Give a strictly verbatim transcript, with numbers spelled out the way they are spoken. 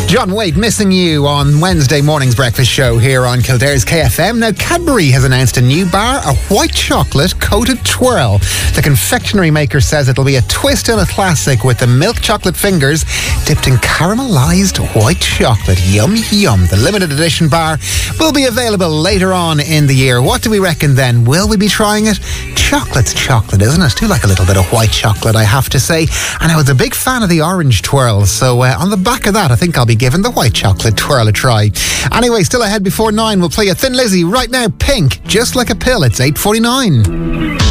John Wade, Missing You on Wednesday morning's breakfast show here on Kildare's K F M. Now, Cadbury has announced a new bar, a white chocolate coated twirl. The confectionery maker says it'll be a twist on a classic with the milk chocolate fingers dipped in caramelised white chocolate. Yum, yum. The limited edition bar will be available later on in the year. What do we reckon then? Will we be trying it? Chocolate's chocolate, isn't it? Do like a little bit of white chocolate, I have to say. And I was a big fan of the orange twirl, so uh, on the back of that, I think I'll be giving the white chocolate twirl a try. Anyway, still ahead before nine, we'll play a Thin Lizzy right now. Pink, Just Like a Pill. It's eight forty-nine.